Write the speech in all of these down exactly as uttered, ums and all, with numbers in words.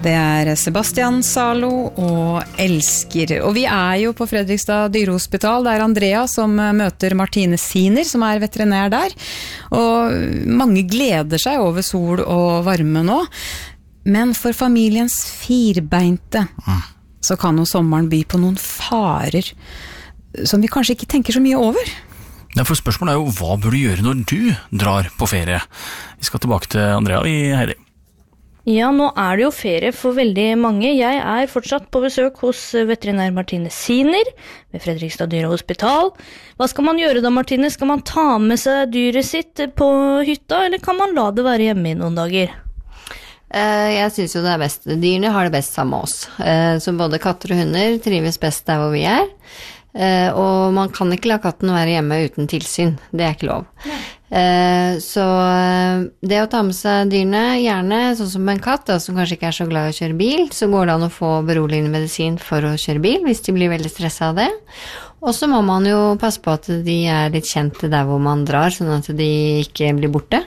Det er Sebastian Zalo og Elsker. Og vi er jo på Fredrikstad dyrehospital. Det er Andrea som møter Martine Siner, som er veterinær der. Og mange gleder seg over sol og varme nå. Men for familiens firbeinte mm. så kan jo sommeren by på noen farer som vi kanskje ikke tenker så mye over. Ja, for spørsmålet er jo, hva bør du gjøre når du drar på ferie? Vi skal tilbake til Andrea i Heidi. Ja, nå er det jo ferie for veldig mange. Jeg er fortsatt på besøk hos veterinær Martine Siner ved Fredrikstad dyrehospital. Hva skal man gjøre da, Martine? Skal man ta med seg dyret sitt på hytta, eller kan man la det være hjemme i noen dager? Jeg synes jo det er best. Dyrene har det best sammen med oss. Så både katter og hunder trives best der hvor vi er. Og man kan ikke la katten være hjemme uten tilsyn. Det er ikke lov. Ja. Så det å ta med seg dyrene, gjerne sånn som en katt da, som kanskje ikke er så glad i å kjøre bil, så går det an å få beroligende medisin for å kjøre bil hvis de blir veldig stresset av det. Og så må man jo passe på at de er litt kjente der hvor man drar, sånn at de ikke blir borte.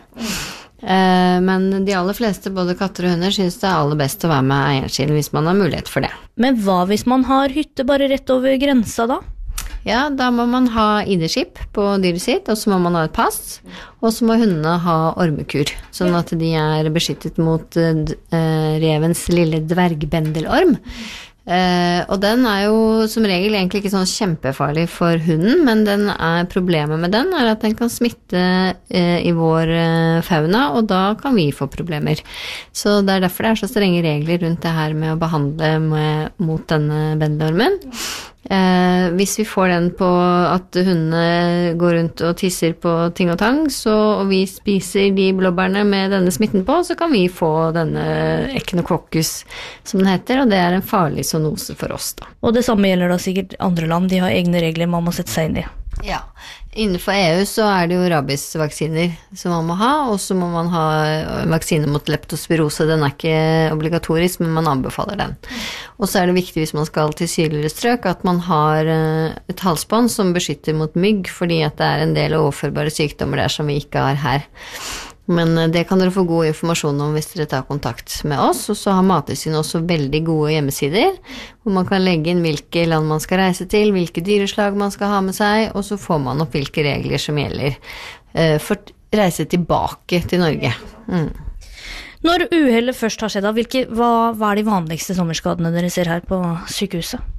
Mm. Men de aller fleste, både katter og hunder, synes det er aller best å være med eieren sin hvis man har mulighet for det. Men hva hvis man har hytte bare rett over grensa da? Ja, da må man ha I D-skip på dyret sitt, og så må man ha et pass, og så må hundene ha ormekur, sånn at de er beskyttet mot uh, revens lille dvergbendelorm. Uh, og den er jo som regel egentlig ikke sånn kjempefarlig for hunden, men den er, problemet med den er at den kan smitte uh, i vår uh, fauna, og da kan vi få problemer. Så det er derfor det er så strenge regler rundt det her med å behandle med, mot denne bendelormen. Eh, hvis vi får den på at hundene går rundt og tisser på ting og tang, så, og vi spiser de blåbærene med denne smitten på, så kan vi få denne echinococcus, som den heter, og det er en farlig zoonose for oss da. Og det samme gjelder da sikkert andre land, de har egne regler man må sette seg inn i. Ja, innenfor E U så er det jo rabiesvaksiner som man må ha, og så må man ha vaksine mot leptospirose. Den er ikke obligatorisk, men man anbefaler den. Og så er det viktig hvis man skal til sydligere strøk at man har et halsbånd som beskytter mot mygg, fordi at det er en del overførbare sykdommer der som vi ikke har her. Men det kan dere få god informasjon om hvis dere tar kontakt med oss, og så har Mattilsynet også veldig gode hjemmesider, hvor man kan legge inn hvilke land man skal reise til, hvilke dyreslag man skal ha med seg, og så får man opp hvilke regler som gjelder for å reise tilbake til Norge. Mm. Når uhellet først har skjedd, hvilke, hva, hva er de vanligste sommerskadene dere ser her på sykehuset?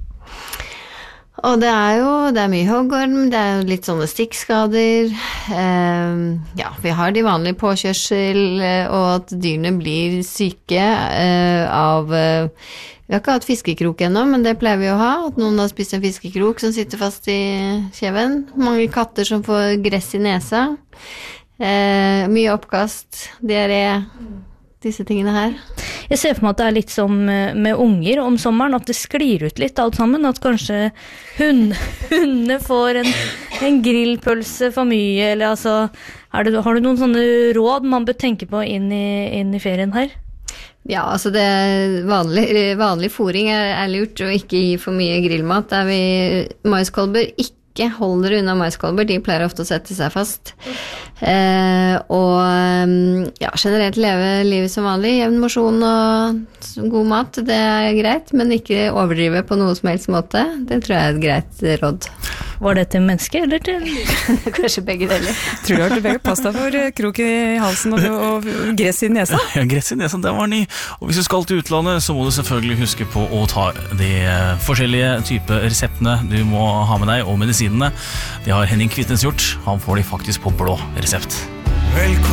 Og det er jo, det er mye hoggorm, det er jo litt sånne stikkskader, eh, ja, vi har de vanlige påkjørsel, og at dyrene blir syke eh, av, eh, vi har ikke hatt fiskekrok ennå, men det pleier vi å ha, at noen har spist en fiskekrok som sitter fast i kjeven, mange katter som får gress i nesa, eh, mye oppkast, diaré, disse tingene her. Jeg ser for meg at det er litt som med unger om sommeren, at det sklir ut litt alt sammen, at kanskje hund, hundene får en, en grillpølse for mye, eller altså, er det, har du noen sånne råd man bør tenke på inn i, inn i ferien her? Ja, altså det vanlig, vanlig fôring er, er lurt å ikke gi for mye grillmat, der vi maiskolber ikke holder unna maiskolber, de pleier ofte å sette seg fast. Eh, og ja, generelt leve livet som vanlig, jevn mosjon og god mat, det er greit, men ikke overdrive på noe som helst måte. Det tror jeg er et greit råd. Var det til menneske, eller til? Kanskje begge deler. Tror du har til begge pass deg for krok i halsen og, og gress i nesa? Ja, gress i nesa, det var ny. Og hvis du skal til utlandet, så må du selvfølgelig huske på å ta de forskjellige typer reseptene du må ha med deg, og medisinene. Det har Henning Kvittnes gjort. Han får de faktisk på blå resept. Velkommen.